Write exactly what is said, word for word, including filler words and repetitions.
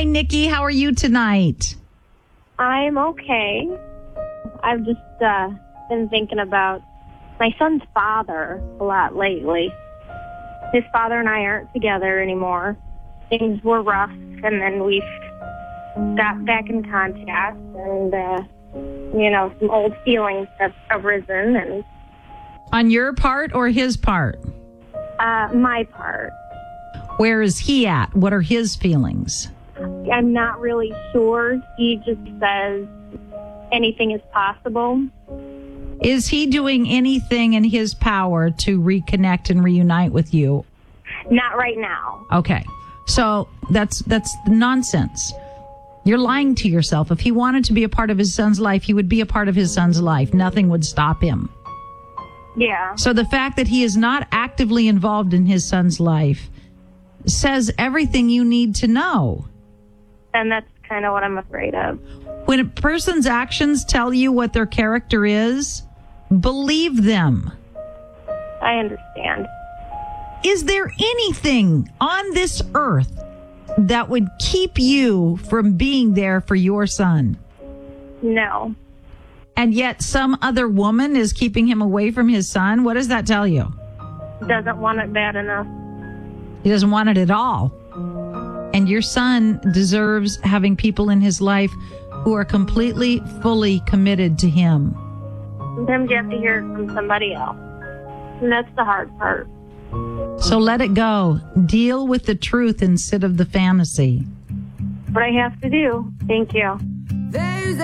Nikki. How are you tonight? I'm okay. I've just uh, been thinking about my son's father a lot lately. His father and I aren't together anymore. Things were rough, and then we've got back in contact, and, uh, you know, some old feelings have arisen. And On your part or his part? uh, my part. Where is he at? What are his feelings? I'm not really sure. He just says anything is possible. Is he doing anything in his power to reconnect and reunite with you? Not right now. Okay. So that's that's nonsense. You're lying to yourself. If he wanted to be a part of his son's life, he would be a part of his son's life. Nothing would stop him. Yeah. So the fact that he is not actively involved in his son's life says everything you need to know. And that's kind of what I'm afraid of. When a person's actions tell you what their character is, believe them. I understand. Is there anything on this earth that would keep you from being there for your son? No. And yet some other woman is keeping him away from his son? What does that tell you? Doesn't want it bad enough. He doesn't want it at all. And your son deserves having people in his life who are completely, fully committed to him. Sometimes you have to hear it from somebody else. And that's the hard part. So let it go. Deal with the truth instead of the fantasy. What I have to do. Thank you. There's